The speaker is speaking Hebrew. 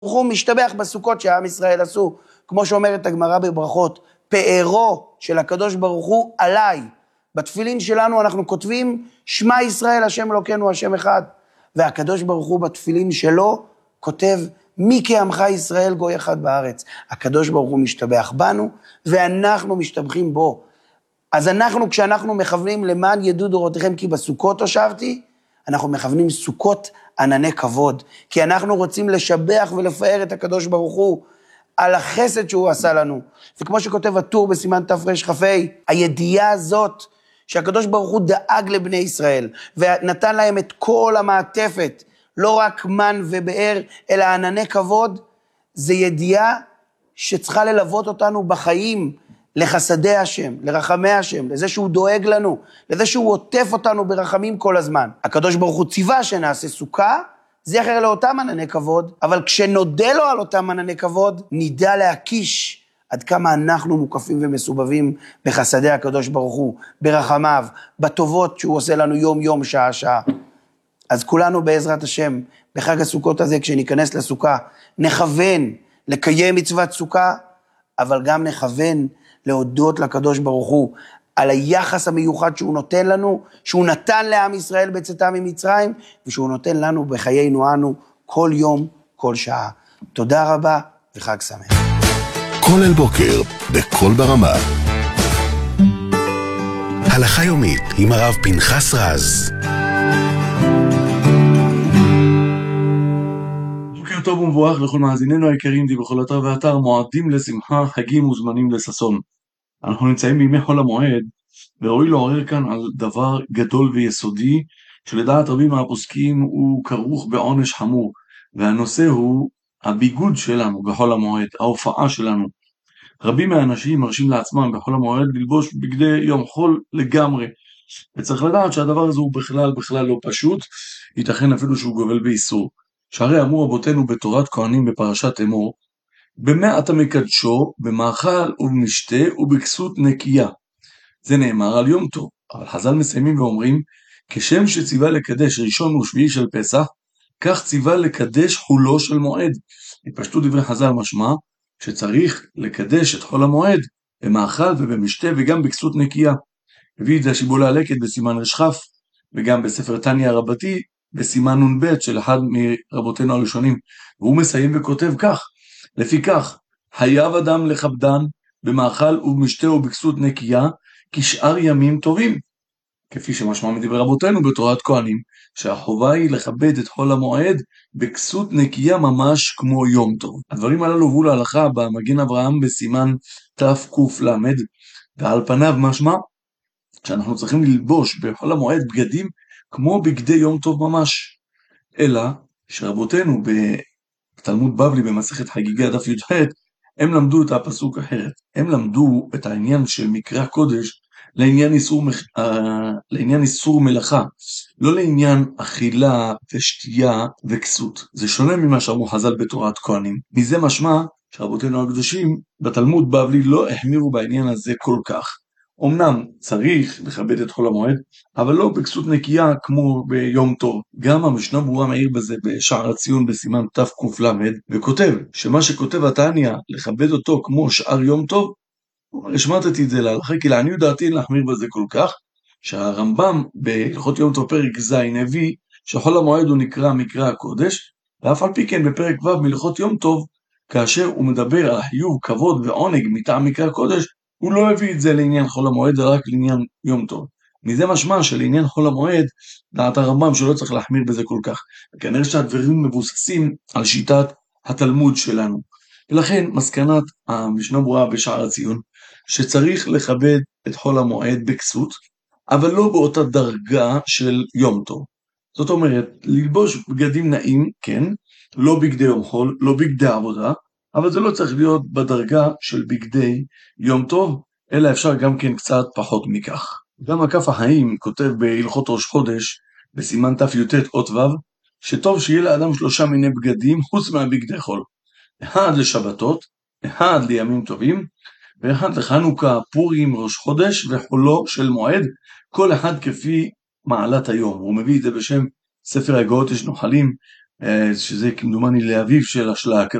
הוא משתבח בסוכות שהעם ישראל עשו, כמו שאומרת הגמרא בברכות, פארו של הקדוש ברוך הוא עליי. בתפילין שלנו אנחנו כותבים, שמע ישראל השם אלוקינו השם אחד. והקדוש ברוך הוא בתפילין שלו כותב, מי כעמך ישראל גוי אחד בארץ. הקדוש ברוך הוא משתבח בנו, ואנחנו משתבחים בו. אז אנחנו, כשאנחנו מכוונים למען ידעו דורותיכם כי בסוכות הושבתי, אנחנו מכוונים סוכות ענני כבוד, כי אנחנו רוצים לשבח ולפאר את הקדוש ברוך הוא על החסד שהוא עשה לנו. וכמו שכותב הטור בסימן תרכ"ה, הידיעה הזאת שהקדוש ברוך הוא דאג לבני ישראל, ונתן להם את כל המעטפת, לא רק מן ובאר, אלא ענני כבוד, זה ידיעה שצריכה ללוות אותנו בחיים, לחסדי השם, לרחמי השם, לזה שהוא דואג לנו, לזה שהוא עוטף אותנו ברחמים כל הזמן. הקדוש ברוך הוא ציווה שנעשה סוכה, זכר לאותם ענני כבוד, אבל כשנודה לו על אותם ענני כבוד, נדע להקיש עד כמה אנחנו מוקפים ומסובבים בחסדי הקדוש ברוך הוא, ברחמיו, בטובות שהוא עושה לנו יום יום, שעה שעה. אז כולנו בעזרת השם, בחג הסוכות הזה, כשניכנס לסוכה, נכוון לקיים מצוות סוכה, אבל גם נכוון להודות לקדוש ברוך הוא, על היחס המיוחד שהוא נותן לנו, שהוא נתן לעם ישראל בצאתם ממצרים, ושהוא נותן לנו בחיינו אנו, כל יום, כל שעה. תודה רבה וחג שמח. כל אל בוקר, בכל ברמה. הלכה יומית עם הרב פנחס רז. בוקר טוב ומבורך לכל מאזיננו היקרים, בכל אתר ואתר, מועדים לשמחה, חגים וזמנים לששון. אנחנו נמצאים בימי חול המועד, וראוי לעורר כאן על דבר גדול ויסודי, שלדעת רבים מהפוסקים הוא כרוך בעונש חמור, והנושא הוא הביגוד שלנו בחול המועד, ההופעה שלנו. רבים מהאנשים מרשים לעצמם בחול המועד ללבוש בגדי יום חול לגמרי, וצריך לדעת שהדבר הזה הוא בכלל לא פשוט, ייתכן אפילו שהוא גובל באיסור. שהרי אמרו רבותינו בתורת כהנים בפרשת אמור, במה אתה מקדשו, במאכל ובמשתה ובכסות נקייה. זה נאמר על יום טוב, אבל חז"ל מסיימים ואומרים, כשם שציווה לקדש ראשון ושביעי של פסח, כך ציווה לקדש חולו של מועד. התפשטו דברי חז"ל משמע, שצריך לקדש את חול המועד במאכל ובמשתה וגם בכסות נקייה. הביא את זה השיבולי הלקט בסימן רשכף, וגם בספר תניא רבתי, בסימן נ"ב של אחד מרבותינו הראשונים, והוא מסיים וכותב כך, לפיכך, חייב אדם לכבדן במאכל ובמשתה ובכסות נקייה, כשאר ימים טובים. כפי שמשמע מדברי רבותינו בתורת כהנים, שהחובה היא לכבד את חול המועד בכסות נקייה ממש כמו יום טוב. הדברים הללו הובאו להלכה במגן אברהם בסימן תק"ל, ועל פניו משמע שאנחנו צריכים ללבוש בחול המועד בגדים כמו בגדי יום טוב ממש. אלא שרבותינו בתלמוד בבלי במסכת חגיגה דף י"ח, הם למדו את הפסוק אחרת. הם למדו את העניין של מקרא קודש לעניין איסור מלאכה, לא לעניין אכילה ושתייה וכסות. זה שונה ממה שאמרו חז"ל בתורת כהנים. מזה משמע שרבותינו הקדושים בתלמוד בבלי לא החמירו בעניין הזה כל כך. אמנם צריך לכבד את חול המועד, אבל לא בכסות נקייה כמו ביום טוב. גם המשנה ברורה מעיר בזה בשער הציון בסימן תק"ל, וכותב שמה שכותב התניא לכבד אותו כמו שאר יום טוב, השמטתי את זה להלכה, כי לעניות דעתי להחמיר בזה כל כך, שהרמב"ם בהלכות יום טוב פרק ז' הביא שחול המועד הוא נקרא מקרא הקודש, ואף על פי כן בפרק ו' מהלכות יום טוב, כאשר הוא מדבר על חיוב, כבוד ועונג מטעם מקרא הקודש, הוא לא הביא את זה לעניין חול המועד, רק לעניין יום טוב. מזה משמע שלעניין חול המועד, דעת הרמב"ם שלא צריך להחמיר בזה כל כך. וכנראה שהדברים מבוססים על שיטת התלמוד שלנו. ולכן מסקנת המשנה ברורה בשער הציון, שצריך לכבד את חול המועד בכסות, אבל לא באותה דרגה של יום טוב. זאת אומרת, ללבוש בגדים נעים, כן, לא בגדי יום חול, לא בגדי עבודה, אבל זה לא צריך להיות בדרגה של בגדי יום טוב, אלא אפשר גם כן קצת פחות מכך. גם הכף החיים כותב בהלכות ראש חודש, בסימן ת"י"ט אות ו', שטוב שיהיה לאדם 3 מיני בגדים חוץ מהבגדי חול. אחד לשבתות, אחד לימים טובים, ואחד לחנוכה, פורים, ראש חודש וחולו של מועד, כל אחד כפי מעלת היום. הוא מביא את זה בשם ספר הגאות יש נוחלים, שזה כמדומני לאביו של השל"ג,